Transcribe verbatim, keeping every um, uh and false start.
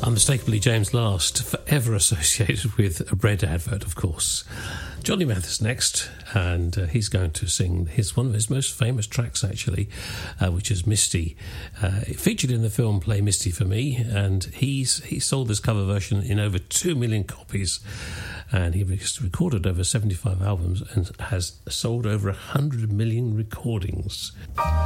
Unmistakably James Last, forever associated with a bread advert, of course. Johnny Mathis next, and uh, he's going to sing his one of his most famous tracks, actually, uh, which is Misty. Uh, it featured in the film Play Misty for Me, and he's he sold this cover version in over two million copies, and he recorded over seventy-five albums and has sold over one hundred million recordings.